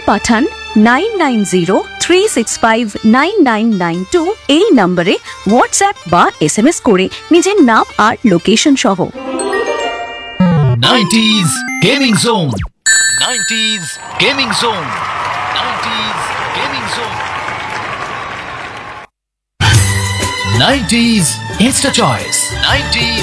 পাঠান 9903659992 এই নম্বরে হোয়াটসঅ্যাপ বা SMS করে নিজের নাম আর লোকেশন সহ। 90s Gaming Zone. 90s Gaming Zone. 90s Gaming Zone. 90s Insta Choice. 90s